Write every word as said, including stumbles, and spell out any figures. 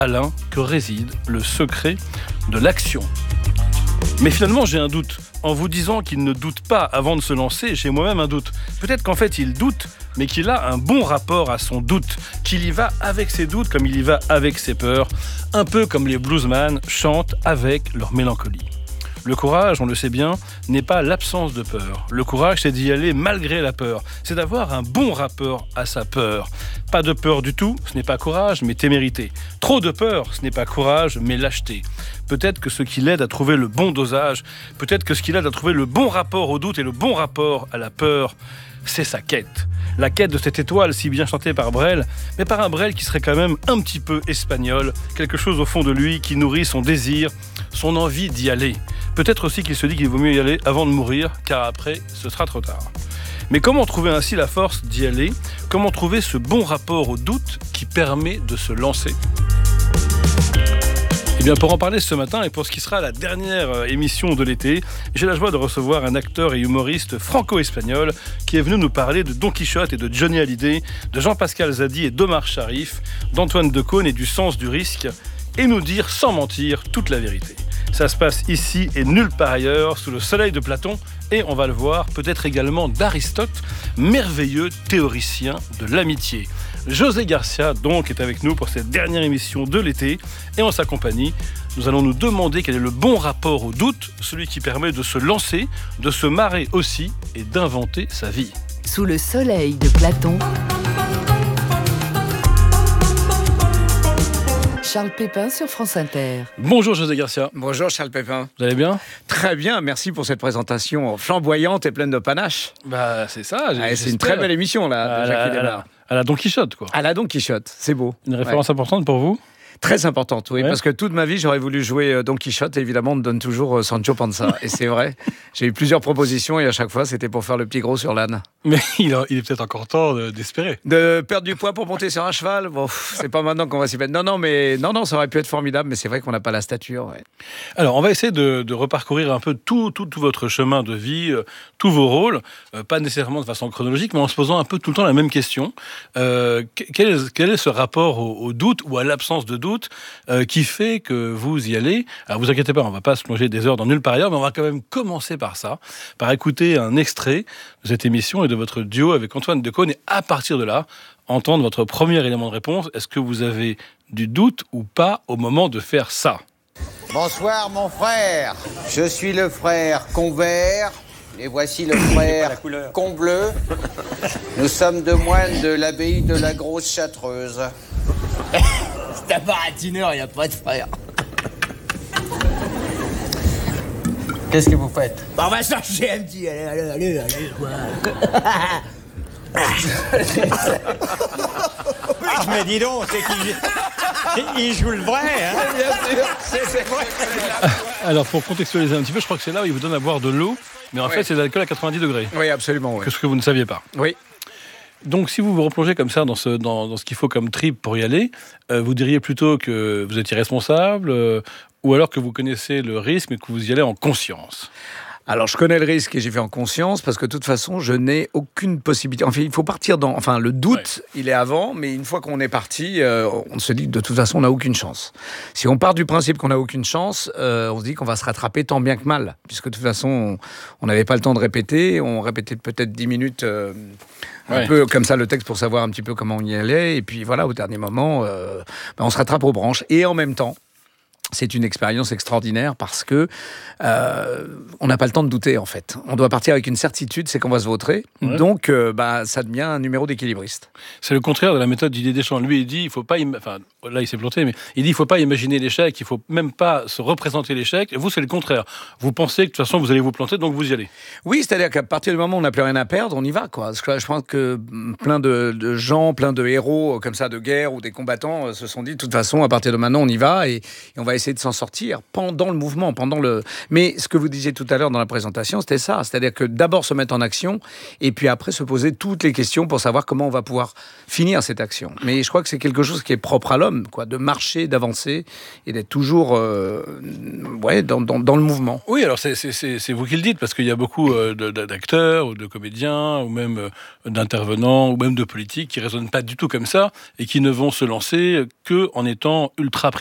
Alain, que réside le secret de l'action? Mais finalement, j'ai un doute. En vous disant qu'il ne doute pas avant de se lancer, j'ai moi-même un doute. Peut-être qu'en fait, il doute, mais qu'il a un bon rapport à son doute, qu'il y va avec ses doutes comme il y va avec ses peurs, un peu comme les bluesman chantent avec leur mélancolie. Le courage, on le sait bien, n'est pas l'absence de peur. Le courage, c'est d'y aller malgré la peur. C'est d'avoir un bon rapport à sa peur. Pas de peur du tout, ce n'est pas courage, mais témérité. Trop de peur, ce n'est pas courage, mais lâcheté. Peut-être que ce qui l'aide à trouver le bon dosage, peut-être que ce qui l'aide à trouver le bon rapport au doute et le bon rapport à la peur, c'est sa quête. La quête de cette étoile si bien chantée par Brel, mais par un Brel qui serait quand même un petit peu espagnol, quelque chose au fond de lui qui nourrit son désir, son envie d'y aller. Peut-être aussi qu'il se dit qu'il vaut mieux y aller avant de mourir, car après, ce sera trop tard. Mais comment trouver ainsi la force d'y aller? Comment trouver ce bon rapport au doute qui permet de se lancer? Eh bien, pour en parler ce matin et pour ce qui sera la dernière émission de l'été, j'ai la joie de recevoir un acteur et humoriste franco-espagnol qui est venu nous parler de Don Quichotte et de Johnny Hallyday, de Jean-Pascal Zadi et d'Omar Sharif, d'Antoine Decaune et du sens du risque, et nous dire sans mentir toute la vérité. Ça se passe ici et nulle part ailleurs, sous le soleil de Platon, et on va le voir, peut-être également d'Aristote, merveilleux théoricien de l'amitié. José Garcia, donc, est avec nous pour cette dernière émission de l'été, et en sa compagnie, nous allons nous demander quel est le bon rapport au doute, celui qui permet de se lancer, de se marrer aussi, et d'inventer sa vie. Sous le soleil de Platon, Charles Pépin sur France Inter. Bonjour José Garcia. Bonjour Charles Pépin. Vous allez bien? Très bien, merci pour cette présentation flamboyante et pleine de panache. Bah c'est ça. Ah, c'est une très belle émission là. À, déjà la, qui à, la, à la Don Quichotte quoi. À la Don Quichotte, c'est beau. Une référence ouais. importante pour vous? Très importante, oui, ouais. parce que toute ma vie, j'aurais voulu jouer Don Quichotte, et évidemment, on me donne toujours Sancho Panza. Et c'est vrai, j'ai eu plusieurs propositions, et à chaque fois, c'était pour faire le petit gros sur l'âne. Mais il, a, il est peut-être encore temps de, d'espérer. De perdre du poids pour monter sur un cheval, bon, c'est pas maintenant qu'on va s'y mettre. Non, non, mais non, non, ça aurait pu être formidable, mais c'est vrai qu'on n'a pas la stature. Ouais. Alors, on va essayer de, de reparcourir un peu tout, tout, tout votre chemin de vie, euh, tous vos rôles, euh, pas nécessairement de façon chronologique, mais en se posant un peu tout le temps la même question. Euh, quel, est, quel est ce rapport au, au doute ou à l'absence de doute euh, qui fait que vous y allez? Alors, vous inquiétez pas, on va pas se plonger des heures dans nulle part ailleurs, mais on va quand même commencer par ça, par écouter un extrait de cette émission et de votre duo avec Antoine Decaune, et à partir de là, entendre votre premier élément de réponse. Est-ce que vous avez du doute ou pas au moment de faire ça? Bonsoir mon frère, je suis le frère Convert, et voici le frère Combleu. Nous sommes de moines de l'abbaye de la Grosse Châtreuse. C'est un baratineur, il n'y a pas de frère. Qu'est-ce que vous faites? Bah, on va chercher un petit... Allez, allez, allez, allez, quoi. Mais dis donc, c'est qu'il il joue le vrai, hein? Bien sûr, c'est, c'est vrai. Alors, pour contextualiser un petit peu, je crois que c'est là où il vous donne à boire de l'eau, mais en oui. fait, c'est de l'alcool à quatre-vingt-dix degrés. Oui, absolument. Oui. Que ce que vous ne saviez pas. Oui. Donc, si vous vous replongez comme ça dans ce, dans, dans ce qu'il faut comme trip pour y aller, euh, vous diriez plutôt que vous êtes irresponsable, euh, ou alors que vous connaissez le risque, mais que vous y allez en conscience? Alors, je connais le risque et j'y vais en conscience parce que de toute façon, je n'ai aucune possibilité. Enfin, il faut partir dans... Enfin, le doute, ouais. il est avant, mais une fois qu'on est parti, euh, on se dit que de toute façon, on n'a aucune chance. Si on part du principe qu'on n'a aucune chance, euh, on se dit qu'on va se rattraper tant bien que mal, puisque de toute façon, on n'avait pas le temps de répéter. On répétait peut-être dix minutes... Euh, un ouais. peu comme ça le texte pour savoir un petit peu comment on y allait. Et puis voilà, au dernier moment, euh, ben, on se rattrape aux branches. Et en même temps, c'est une expérience extraordinaire parce que euh, on n'a pas le temps de douter en fait. On doit partir avec une certitude, c'est qu'on va se vautrer. Ouais. Donc, euh, bah, ça devient un numéro d'équilibriste. C'est le contraire de la méthode Didier Deschamps. Lui, il dit, il faut pas, im... enfin, là, il s'est planté, mais il dit, il faut pas imaginer l'échec, il faut même pas se représenter l'échec. Et vous, c'est le contraire. Vous pensez que de toute façon, vous allez vous planter, donc vous y allez. Oui, c'est-à-dire qu'à partir du moment où on n'a plus rien à perdre, on y va, quoi. Parce que je pense que plein de, de gens, plein de héros comme ça de guerre ou des combattants euh, se sont dit, de toute façon, à partir de maintenant, on y va et, et on va essayer essayer de s'en sortir pendant le mouvement, pendant le. Mais ce que vous disiez tout à l'heure dans la présentation, c'était ça, c'est-à-dire que d'abord se mettre en action et puis après se poser toutes les questions pour savoir comment on va pouvoir finir cette action. Mais je crois que c'est quelque chose qui est propre à l'homme, quoi, de marcher, d'avancer et d'être toujours, euh, ouais, dans, dans, dans le mouvement. Oui, alors c'est, c'est, c'est, c'est vous qui le dites, parce qu'il y a beaucoup euh, de, d'acteurs ou de comédiens ou même euh, d'intervenants ou même de politiques qui raisonnent pas du tout comme ça et qui ne vont se lancer que en étant ultra